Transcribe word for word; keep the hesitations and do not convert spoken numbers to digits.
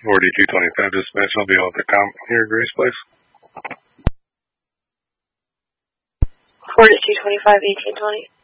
forty-two twenty-five dispatch, I'll be able to come here, Grace, please. forty-two twenty-five, eighteen twenty.